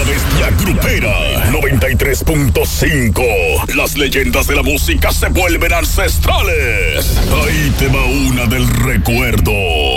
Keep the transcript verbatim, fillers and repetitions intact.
desde Agrupera noventa y tres punto cinco. Las leyendas de la música se vuelven ancestrales. Ahí te va una del recuerdo.